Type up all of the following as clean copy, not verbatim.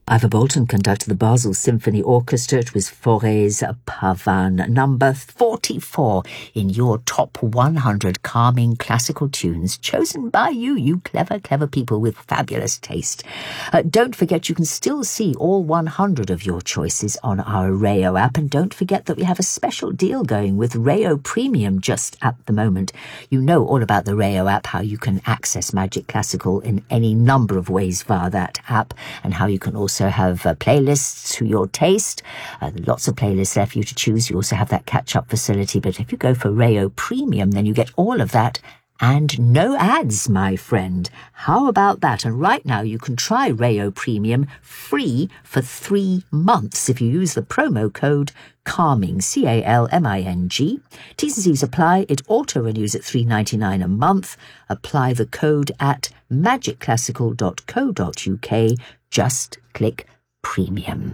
Ivor Bolton conducted the Basel Symphony Orchestra. It was Fauré's Pavane, number 44 in your top 100 calming classical tunes, chosen by you clever, clever people with fabulous taste. Don't forget you can still see all 100 of your choices on our Rayo app, and don't forget that we have a special deal going with Rayo Premium just at the moment. You know all about the Rayo app, how you can access Magic Classical in any number of ways via that app, and how you can also have playlists to your taste. Lots of playlists there for you to choose. You also have that catch-up facility, but if you go for Rayo Premium, then you get all of that and no ads, my friend. How about that? And right now you can try Rayo Premium free for 3 months if you use the promo code CALMING, CALMING. T's and C's apply. It auto-renews at $3.99 a month. Apply the code at magicclassical.co.uk. Just click Premium.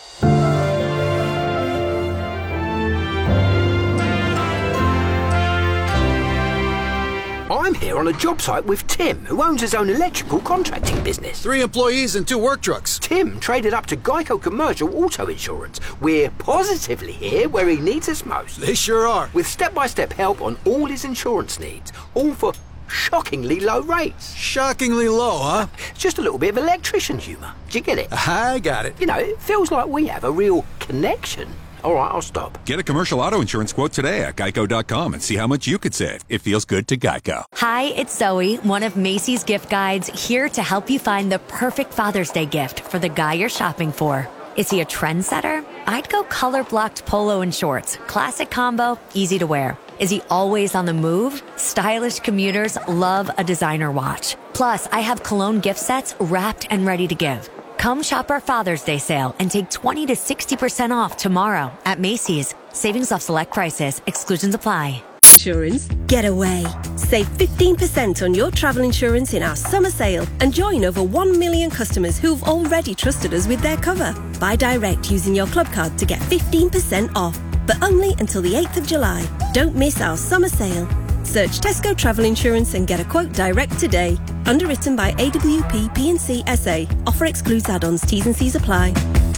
I'm here on a job site with Tim, who owns his own electrical contracting business. 3 employees and 2 work trucks. Tim traded up to Geico Commercial Auto Insurance. We're positively here where he needs us most. They sure are. With step-by-step help on all his insurance needs, all for shockingly low rates. Shockingly low, huh? It's just a little bit of electrician humour. Do you get it? I got it. You know, it feels like we have a real connection. All right, I'll stop. Get a commercial auto insurance quote today at geico.com and see how much you could save. It feels good to Geico. Hi, it's Zoe, one of Macy's gift guides, here to help you find the perfect Father's Day gift for the guy you're shopping for. Is he a trendsetter? I'd go color-blocked polo and shorts. Classic combo, easy to wear. Is he always on the move? Stylish commuters love a designer watch. Plus, I have cologne gift sets wrapped and ready to give. Come shop our Father's Day sale and take 20 to 60% off tomorrow at Macy's. Savings off select prices. Exclusions apply. Insurance. Get away. Save 15% on your travel insurance in our summer sale and join over 1 million customers who've already trusted us with their cover. Buy direct using your club card to get 15% off, but only until the 8th of July. Don't miss our summer sale. Search Tesco Travel Insurance and get a quote direct today. Underwritten by AWP P&C SA. Offer excludes add-ons. T's and C's apply.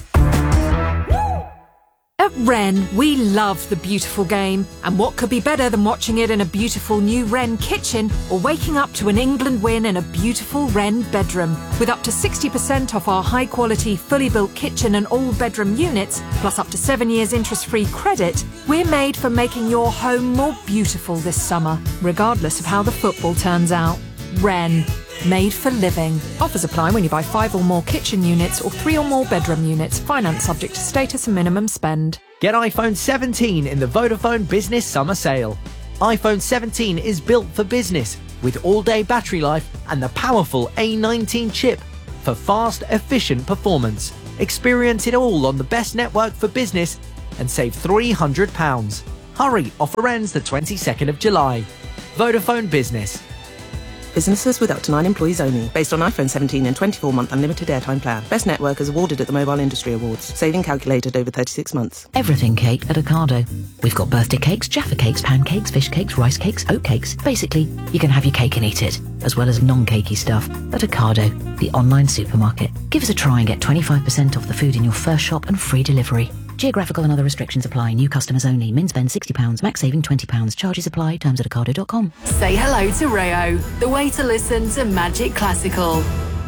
At Wren, we love the beautiful game. And what could be better than watching it in a beautiful new Wren kitchen or waking up to an England win in a beautiful Wren bedroom? With up to 60% off our high-quality, fully built kitchen and all-bedroom units, plus up to 7 years interest-free credit, we're made for making your home more beautiful this summer, regardless of how the football turns out. Wren. Made for living. Offers apply when you buy 5 or more kitchen units or 3 or more bedroom units. Finance subject to status and minimum spend. Get iPhone 17 in the Vodafone Business Summer Sale. iPhone 17 is built for business with all-day battery life and the powerful A19 chip for fast, efficient performance. Experience it all on the best network for business and save £300. Hurry, offer ends the 22nd of July. Vodafone Business. Businesses with up to 9 employees only. Based on iPhone 17 and 24-month unlimited airtime plan. Best network is awarded at the Mobile Industry Awards. Saving calculated over 36 months. Everything cake at Ocado. We've got birthday cakes, Jaffa cakes, pancakes, fish cakes, rice cakes, oat cakes. Basically, you can have your cake and eat it, as well as non-cakey stuff at Ocado, the online supermarket. Give us a try and get 25% off the food in your first shop and free delivery. Geographical and other restrictions apply. New customers only. Min spend £60. Max saving £20. Charges apply. Terms at ocado.com. Say hello to Rayo, the way to listen to Magic Classical.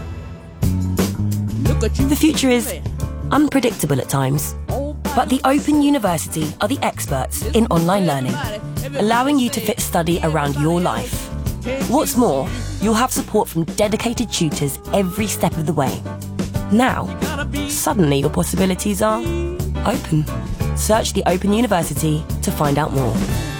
The future is unpredictable at times, but the Open University are the experts in online learning, allowing you to fit study around your life. What's more, you'll have support from dedicated tutors every step of the way. Now, suddenly your possibilities are open. Search the Open University to find out more.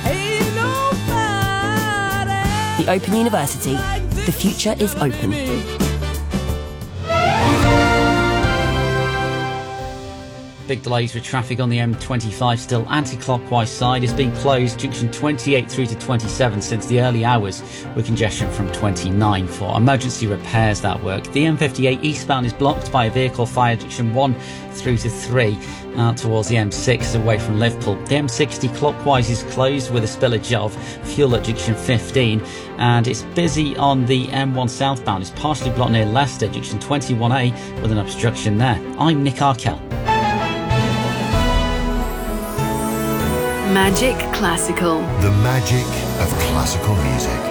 The Open University. The future is open. big delays with traffic on the M25 still anti-clockwise side. It's been closed junction 28 through to 27 since the early hours, with congestion from 29 for emergency repairs that work. The M58 eastbound is blocked by a vehicle via junction 1 through to 3 towards the M6 away from Liverpool. The M60 clockwise is closed with a spillage of fuel at junction 15, and it's busy on the M1 southbound. It's partially blocked near Leicester, junction 21A, with an obstruction there. I'm Nick Arkell. Magic Classical. The magic of classical music.